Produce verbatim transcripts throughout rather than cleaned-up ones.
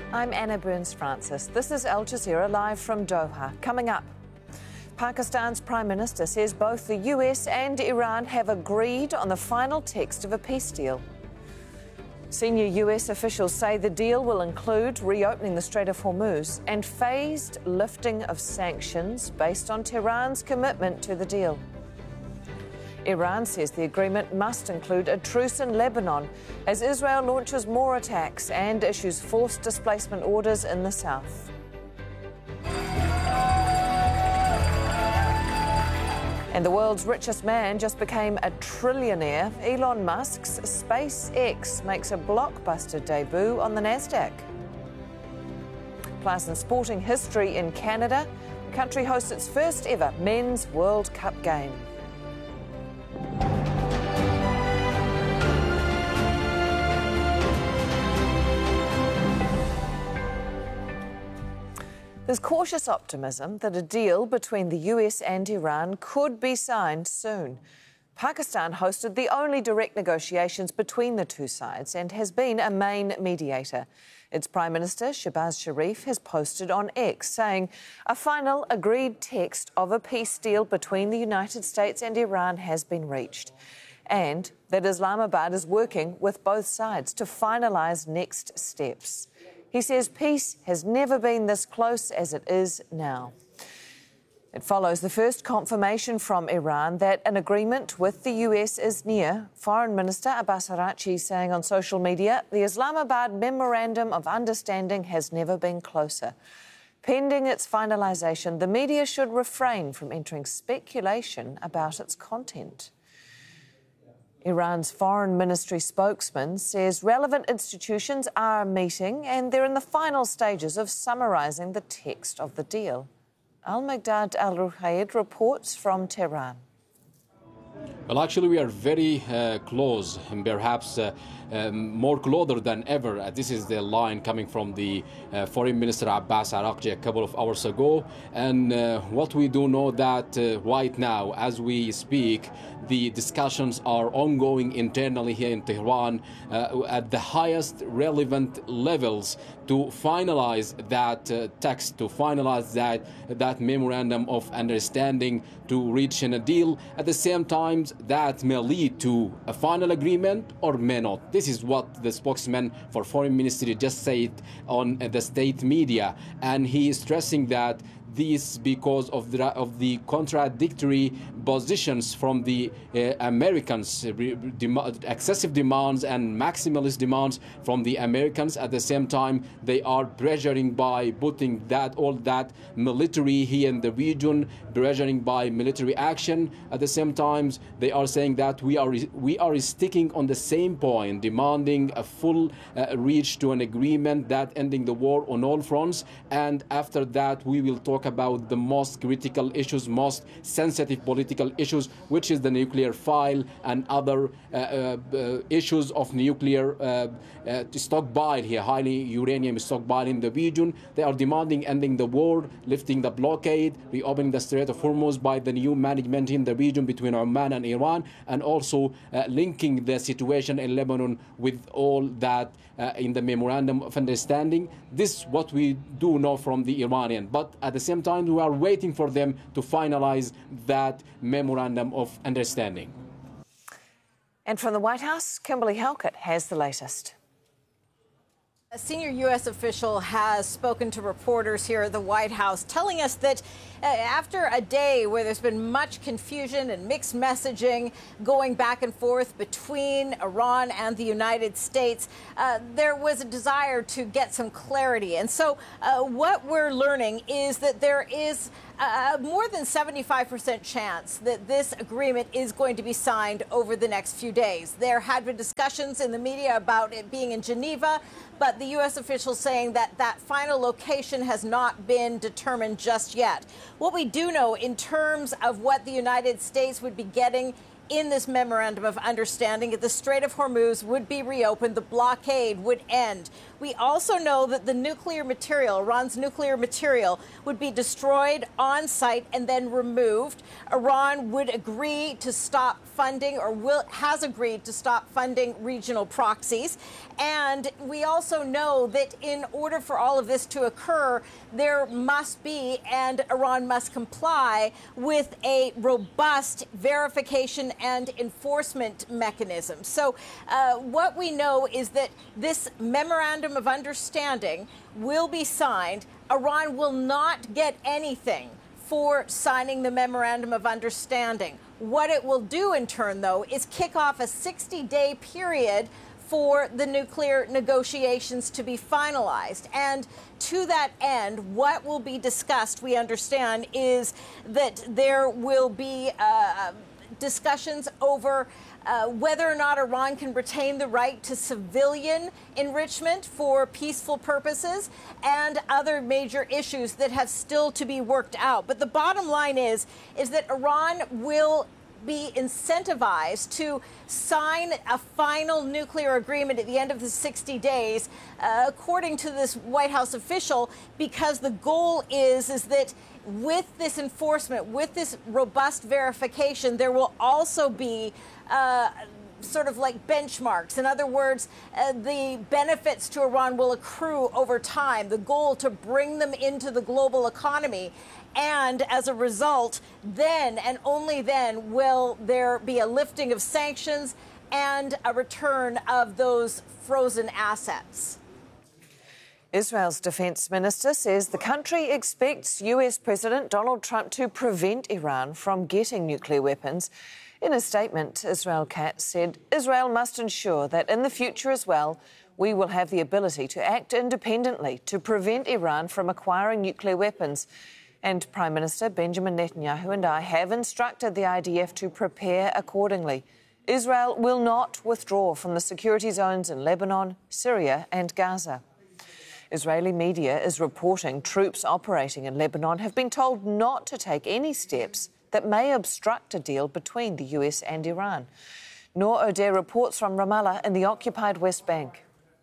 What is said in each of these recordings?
I'm Anna Burns-Francis. This is Al Jazeera live from Doha. Coming up, Pakistan's Prime Minister says both the U S and Iran have agreed on the final text of a peace deal. Senior U S officials say the deal will include reopening the Strait of Hormuz and phased lifting of sanctions based on Tehran's commitment to the deal. Iran says the agreement must include a truce in Lebanon as Israel launches more attacks and issues forced displacement orders in the south. And the world's richest man just became a trillionaire. Elon Musk's SpaceX makes a blockbuster debut on the Nasdaq. Plus, in sporting history in Canada, the country hosts its first ever Men's World Cup game. There's cautious optimism that a deal between the U S and Iran could be signed soon. Pakistan hosted the only direct negotiations between the two sides and has been a main mediator. Its Prime Minister, Shehbaz Sharif, has posted on X saying a final agreed text of a peace deal between the United States and Iran has been reached, and that Islamabad is working with both sides to finalise next steps. He says peace has never been this close as it is now. It follows the first confirmation from Iran that an agreement with the U S is near. Foreign Minister Abbas Araghchi saying on social media, the Islamabad Memorandum of Understanding has never been closer. Pending its finalisation, the media should refrain from entering speculation about its content. Iran's foreign ministry spokesman says relevant institutions are meeting and they're in the final stages of summarising the text of the deal. Al-Maghdad Al-Ruhayd reports from Tehran. Well, actually, we are very uh, close, and perhaps uh, um, more closer than ever. Uh, this is the line coming from the uh, Foreign Minister Abbas Araghchi a couple of hours ago. And uh, what we do know that uh, right now, as we speak, the discussions are ongoing internally here in Tehran uh, at the highest relevant levels to finalize that uh, text, to finalize that that memorandum of understanding, to reach in a deal. At the same time, that may lead to a final agreement or may not. This is what the spokesman for Foreign Ministry just said on the state media, and he is stressing that this because of the, of the contradictory positions from the uh, Americans, uh, dem excessive demands and maximalist demands from the Americans. At the same time, they are pressuring by putting that all that military here in the region, pressuring by military action. At the same time, they are saying that we are we are sticking on the same point, demanding a full uh, reach to an agreement that ending the war on all fronts. And after that, we will talk about the most critical issues, most sensitive political issues, which is the nuclear file and other uh, uh, issues of nuclear uh, uh, stockpile here, highly uranium stockpile in the region. They are demanding ending the war, lifting the blockade, reopening the Strait of Hormuz by the new management in the region between Oman and Iran, and also uh, linking the situation in Lebanon with all that uh, in the memorandum of understanding. This is what we do know from the Iranian, but at the same time we are waiting for them to finalize that memorandum of understanding. And from the White House, Kimberly Halkett has the latest. A senior U S official has spoken to reporters here at the White House, telling us that uh, after a day where there's been much confusion and mixed messaging going back and forth between Iran and the United States, uh, there was a desire to get some clarity. And so uh, what we're learning is that there is a more than seventy-five percent chance that this agreement is going to be signed over the next few days. There had been discussions in the media about it being in Geneva, but the U S officials saying that that final location has not been determined just yet. What we do know in terms of what the United States would be getting in this memorandum of understanding, the Strait of Hormuz would be reopened, the blockade would end. We also know that the nuclear material, Iran's nuclear material, would be destroyed on site and then removed. Iran would agree to stop funding, or will, has agreed to stop funding regional proxies. And we also know that in order for all of this to occur, there must be, and Iran must comply with, a robust verification and enforcement mechanism. So uh, what we know is that this memorandum of understanding will be signed. Iran will not get anything for signing the memorandum of understanding. What it will do in turn, though, is kick off a sixty-day period for the nuclear negotiations to be finalized. And to that end, what will be discussed, we understand, is that there will be uh, discussions over uh, whether or not Iran can retain the right to civilian enrichment for peaceful purposes, and other major issues that have still to be worked out. But the bottom line is, is that Iran will be incentivized to sign a final nuclear agreement at the end of the sixty days, uh, according to this White House official, because the goal is, is that with this enforcement, with this robust verification, there will also be uh, sort of like benchmarks. In other words, uh, the benefits to Iran will accrue over time, the goal to bring them into the global economy. And as a result, then and only then will there be a lifting of sanctions and a return of those frozen assets. Israel's defence minister says the country expects U S President Donald Trump to prevent Iran from getting nuclear weapons. In a statement, Israel Katz said Israel must ensure that in the future as well, we will have the ability to act independently to prevent Iran from acquiring nuclear weapons. And Prime Minister Benjamin Netanyahu and I have instructed the I D F to prepare accordingly. Israel will not withdraw from the security zones in Lebanon, Syria and Gaza. Israeli media is reporting troops operating in Lebanon have been told not to take any steps that may obstruct a deal between the U S and Iran. Noor Odeh reports from Ramallah in the occupied West Bank.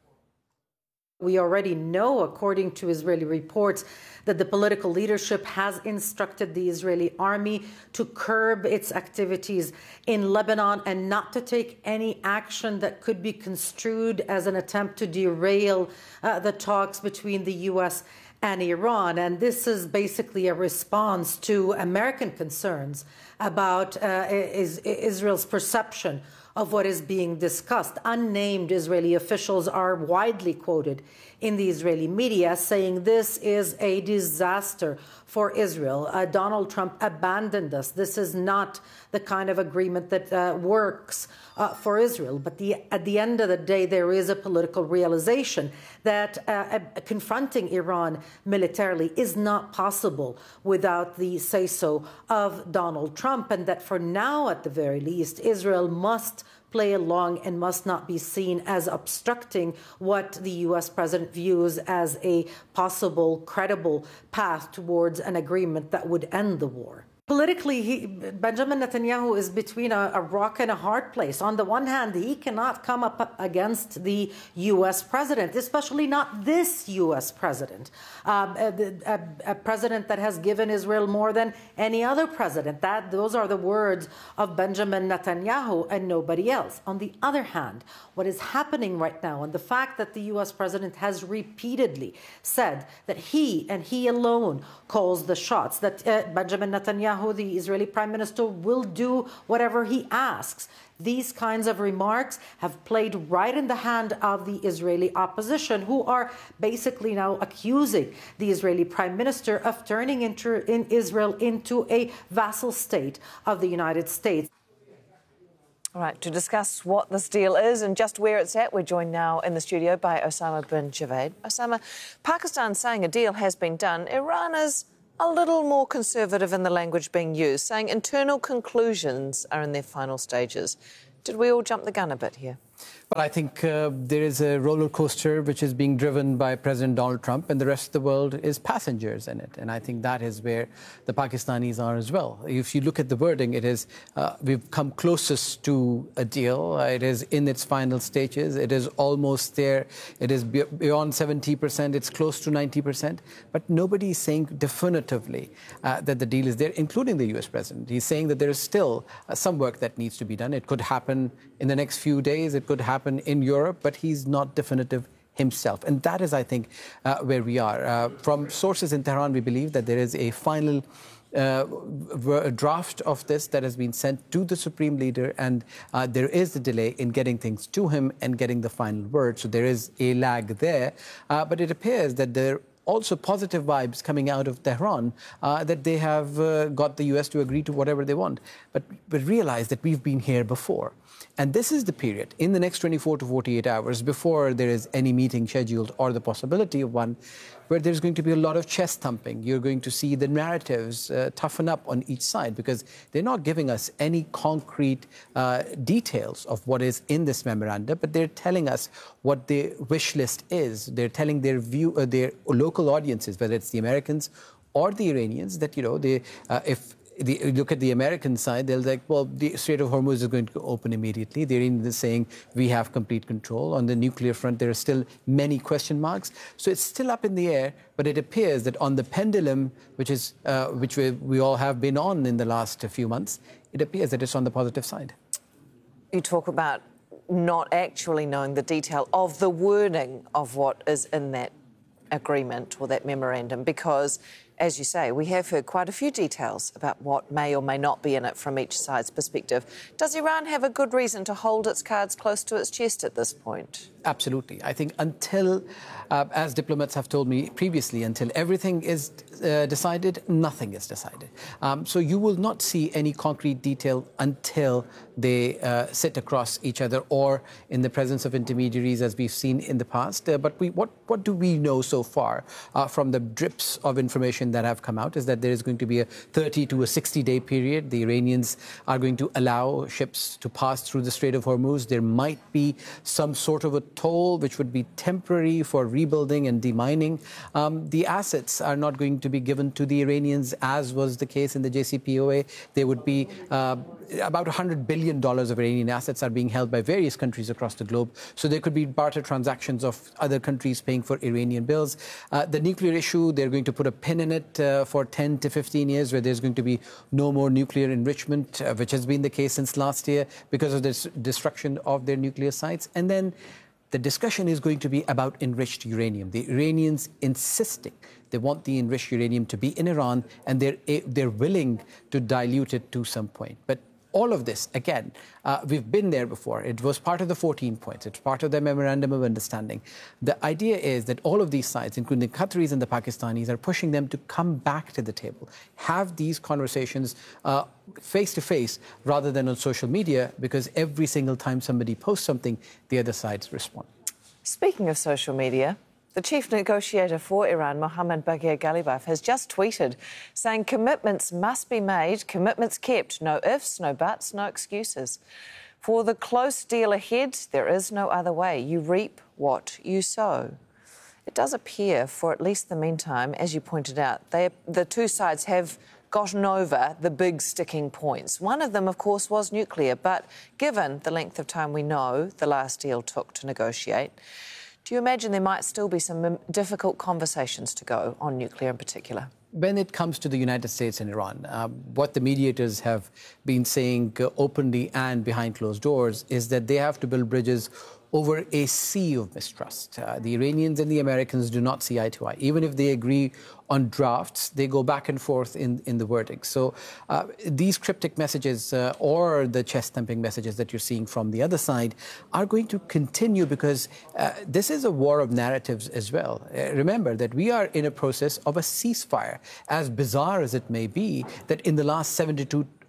We already know, according to Israeli reports, that the political leadership has instructed the Israeli army to curb its activities in Lebanon and not to take any action that could be construed as an attempt to derail uh, the talks between the U S and Iran. And this is basically a response to American concerns about uh, is, Israel's perception of what is being discussed. Unnamed Israeli officials are widely quoted in the Israeli media saying this is a disaster for Israel. Uh, Donald Trump abandoned us. This is not the kind of agreement that uh, works uh, for Israel. But the, at the end of the day, there is a political realization that uh, uh, confronting Iran militarily is not possible without the say-so of Donald Trump, and that for now, at the very least, Israel must play along and must not be seen as obstructing what the U S president views as a possible, credible path towards an agreement that would end the war. Politically, he, Benjamin Netanyahu is between a, a rock and a hard place. On the one hand, he cannot come up against the U S president, especially not this U S president, um, a, a, a president that has given Israel more than any other president. That those are the words of Benjamin Netanyahu and nobody else. On the other hand, what is happening right now, and the fact that the U S president has repeatedly said that he and he alone calls the shots, that uh, Benjamin Netanyahu, the Israeli prime minister, will do whatever he asks. These kinds of remarks have played right in the hand of the Israeli opposition, who are basically now accusing the Israeli prime minister of turning into, in Israel into a vassal state of the United States. All right, to discuss what this deal is and just where it's at, we're joined now in the studio by Osama bin Javed. Osama, Pakistan saying a deal has been done. Iran is a little more conservative in the language being used, saying internal conclusions are in their final stages. Did we all jump the gun a bit here? Well, I think uh, there is a roller coaster which is being driven by President Donald Trump, and the rest of the world is passengers in it. And I think that is where the Pakistanis are as well. If you look at the wording, it is uh, we've come closest to a deal. Uh, it is in its final stages. It is almost there. It is be- beyond seventy percent. It's close to ninety percent. But nobody is saying definitively uh, that the deal is there, including the U S president. He's saying that there is still uh, some work that needs to be done. It could happen in the next few days. It could happen in Europe, but he's not definitive himself. And that is, I think, uh, where we are. Uh, from sources in Tehran, we believe that there is a final uh, draft of this that has been sent to the Supreme Leader, and uh, there is a delay in getting things to him and getting the final word. So there is a lag there. Uh, but it appears that there also positive vibes coming out of Tehran, uh, that they have uh, got the U S to agree to whatever they want. But, but realize that we've been here before. And this is the period in the next twenty-four to forty-eight hours before there is any meeting scheduled or the possibility of one, where there's going to be a lot of chest thumping. You're going to see the narratives uh, toughen up on each side because they're not giving us any concrete uh, details of what is in this memorandum, but they're telling us what the wish list is. They're telling their view, uh, their local audiences, whether it's the Americans or the Iranians, that, you know, they, uh, if The, look at the American side, they'll like, well, the Strait of Hormuz is going to open immediately. The Iranians are saying we have complete control. On the nuclear front, there are still many question marks. So it's still up in the air, but it appears that on the pendulum, which is uh, which we, we all have been on in the last few months, it appears that it's on the positive side. You talk about not actually knowing the detail of the wording of what is in that agreement or that memorandum, because, as you say, we have heard quite a few details about what may or may not be in it from each side's perspective. Does Iran have a good reason to hold its cards close to its chest at this point? Absolutely. I think until, uh, as diplomats have told me previously, until everything is uh, decided, nothing is decided. Um, so you will not see any concrete detail until they uh, sit across each other or in the presence of intermediaries, as we've seen in the past. Uh, but we, what, what do we know so far uh, from the drips of information that have come out is that there is going to be a thirty to a sixty day period. The Iranians are going to allow ships to pass through the Strait of Hormuz. There might be some sort of a toll which would be temporary for rebuilding and demining. Um, the assets are not going to be given to the Iranians, as was the case in the J C P O A. There would be uh, about one hundred billion dollars of Iranian assets are being held by various countries across the globe. So there could be barter transactions of other countries paying for Iranian bills. Uh, the nuclear issue, they're going to put a pin in it uh, for ten to fifteen years, where there's going to be no more nuclear enrichment, uh, which has been the case since last year because of the s- destruction of their nuclear sites. And then the discussion is going to be about enriched uranium. The Iranians insisting they want the enriched uranium to be in Iran, and they're, they're willing to dilute it to some point. But all of this, again, uh, we've been there before. It was part of the fourteen points. It's part of the Memorandum of Understanding. The idea is that all of these sides, including the Qataris and the Pakistanis, are pushing them to come back to the table, have these conversations uh, face-to-face rather than on social media, because every single time somebody posts something, the other sides respond. Speaking of social media, the chief negotiator for Iran, Mohammad Bagher Ghalibaf, has just tweeted saying commitments must be made, commitments kept, no ifs, no buts, no excuses. For the close deal ahead, there is no other way. You reap what you sow. It does appear, for at least the meantime, as you pointed out, they, the two sides have gotten over the big sticking points. One of them, of course, was nuclear, but given the length of time we know the last deal took to negotiate, do you imagine there might still be some difficult conversations to go on nuclear in particular? When it comes to the United States and Iran, uh, what the mediators have been saying uh, openly and behind closed doors is that they have to build bridges over a sea of mistrust. Uh, the Iranians and the Americans do not see eye to eye. Even if they agree on drafts, they go back and forth in, in the wording. So uh, these cryptic messages uh, or the chest-thumping messages that you're seeing from the other side are going to continue because uh, this is a war of narratives as well. Uh, remember that we are in a process of a ceasefire, as bizarre as it may be, that in the last seventy-two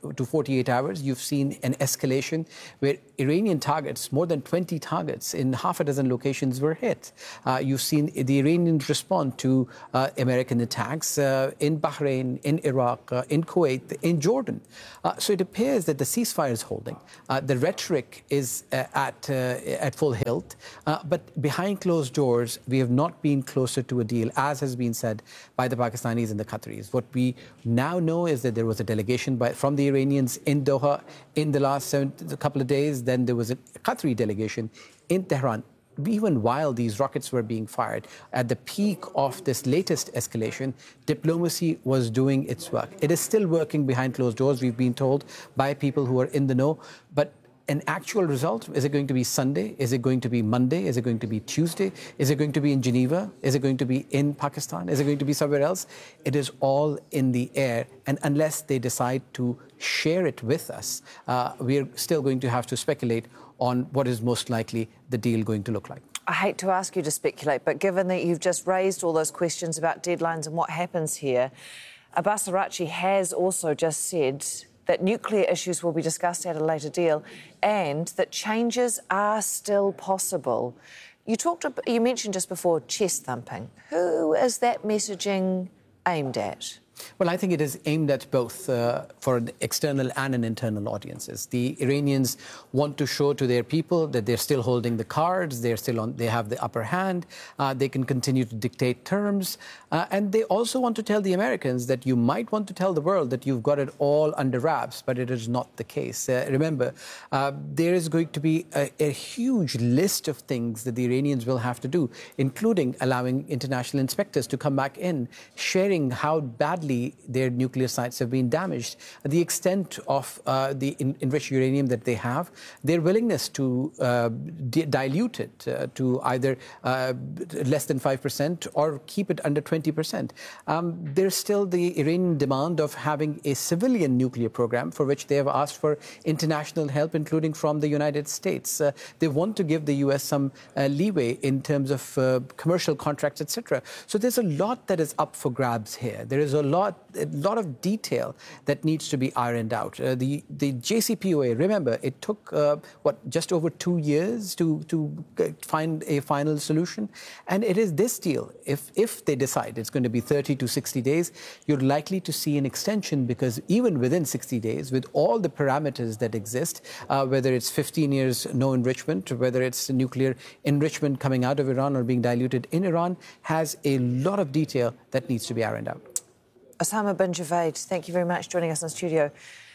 to forty-eight hours, you've seen an escalation where Iranian targets, more than twenty targets in half a dozen locations were hit. Uh, you've seen the Iranians respond to uh, American attacks uh, in Bahrain, in Iraq, uh, in Kuwait, in Jordan. Uh, so it appears that the ceasefire is holding. Uh, the rhetoric is uh, at, uh, at full hilt, uh, but behind closed doors, we have not been closer to a deal, as has been said by the Pakistanis and the Qataris. What we now know is that there was a delegation by, from the Iranians in Doha in the last seven, couple of days. Then there was a Qatari delegation in Tehran. Even while these rockets were being fired, at the peak of this latest escalation, diplomacy was doing its work. It is still working behind closed doors, we've been told by people who are in the know. But an actual result, is it going to be Sunday? Is it going to be Monday? Is it going to be Tuesday? Is it going to be in Geneva? Is it going to be in Pakistan? Is it going to be somewhere else? It is all in the air. And unless they decide to share it with us, uh, we're still going to have to speculate on what is most likely the deal going to look like. I hate to ask you to speculate, but given that you've just raised all those questions about deadlines and what happens here, Abbas Araghchi has also just said that nuclear issues will be discussed at a later deal and that changes are still possible. You talked, you mentioned just before chest thumping. Who is that messaging aimed at? Well, I think it is aimed at both uh, for an external and an internal audiences. The Iranians want to show to their people that they're still holding the cards, they're still on, they have the upper hand, uh, they can continue to dictate terms, uh, and they also want to tell the Americans that you might want to tell the world that you've got it all under wraps, but it is not the case. Uh, remember, uh, there is going to be a, a huge list of things that the Iranians will have to do, including allowing international inspectors to come back in, sharing how badly their nuclear sites have been damaged, the extent of uh, the in, enriched uranium that they have, their willingness to uh, di- dilute it uh, to either uh, less than five percent or keep it under twenty percent. Um, there's still the Iranian demand of having a civilian nuclear program for which they have asked for international help, including from the United States. Uh, they want to give the U S some uh, leeway in terms of uh, commercial contracts, et cetera. So there's a lot that is up for grabs here. There is a lot a lot of detail that needs to be ironed out. Uh, the, the J C P O A, remember, it took, uh, what, just over two years to, to find a final solution. And it is this deal. If, if they decide it's going to be thirty to sixty days, you're likely to see an extension because even within sixty days, with all the parameters that exist, uh, whether it's fifteen years no enrichment, whether it's nuclear enrichment coming out of Iran or being diluted in Iran, has a lot of detail that needs to be ironed out. Osama bin Javaid, thank you very much for joining us in studio.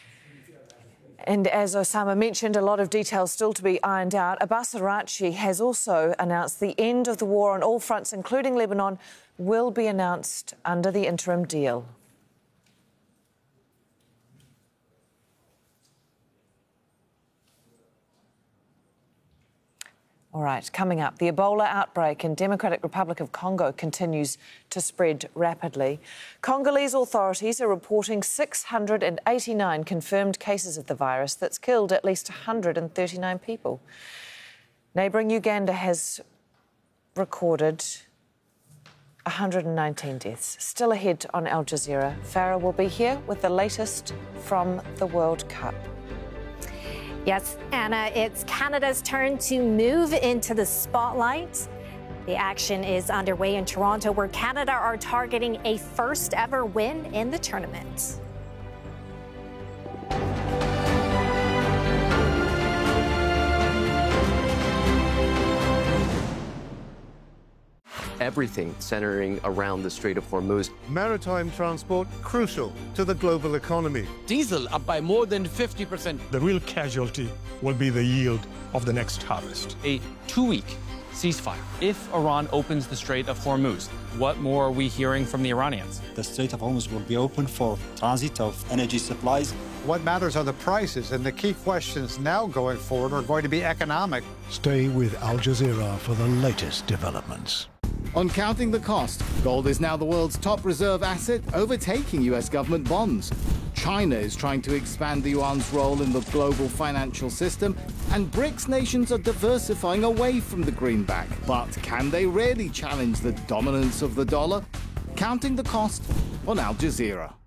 And as Osama mentioned, a lot of details still to be ironed out. Abbas Araghchi has also announced the end of the war on all fronts, including Lebanon, will be announced under the interim deal. All right, coming up, the Ebola outbreak in Democratic Republic of Congo continues to spread rapidly. Congolese authorities are reporting six hundred eighty-nine confirmed cases of the virus that's killed at least one hundred thirty-nine people. Neighbouring Uganda has recorded one hundred nineteen deaths. Still ahead on Al Jazeera, Farah will be here with the latest from the World Cup. Yes, Anna, it's Canada's turn to move into the spotlight. The action is underway in Toronto, where Canada are targeting a first ever win in the tournament. Everything centering around the Strait of Hormuz. Maritime transport crucial to the global economy. Diesel up by more than fifty percent. The real casualty will be the yield of the next harvest. A two-week ceasefire. If Iran opens the Strait of Hormuz, what more are we hearing from the Iranians? The Strait of Hormuz will be open for transit of energy supplies. What matters are the prices, and the key questions now going forward are going to be economic. Stay with Al Jazeera for the latest developments. On Counting the Cost, gold is now the world's top reserve asset, overtaking U S government bonds. China is trying to expand the yuan's role in the global financial system, and BRICS nations are diversifying away from the greenback. But can they really challenge the dominance of the dollar? Counting the Cost on Al Jazeera.